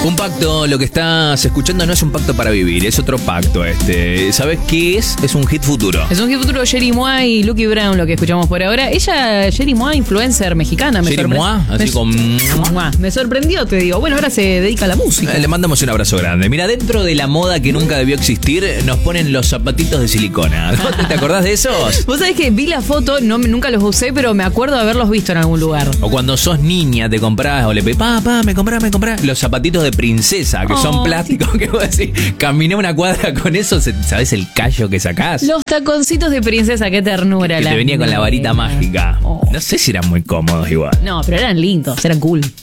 Un pacto, lo que estás escuchando no es un pacto para vivir, es otro pacto ¿Sabes qué es? Es un hit futuro. Es un hit futuro. Jerry Mois y Lucky Brown, lo que escuchamos por ahora. Ella, Jerry Mois, influencer mexicana. Jerry Mois, así con... Me sorprendió, te digo. Bueno, ahora se dedica a la música. Le mandamos un abrazo grande. Mira, dentro de la moda que nunca debió existir, nos ponen los zapatitos de silicona. ¿Te acordás de esos? Vos sabés que vi la foto, nunca los usé, pero me acuerdo de haberlos visto en algún lugar. O cuando sos niña, te comprás o le pedís, papá, me comprás los zapatitos de princesa, que son plásticos, que vos decís, caminé una cuadra con eso, ¿sabés el callo que sacás? Los taconcitos de princesa, qué ternura. Que te venía con la varita mágica. No sé si eran muy cómodos igual. No, pero eran lindos, eran cool.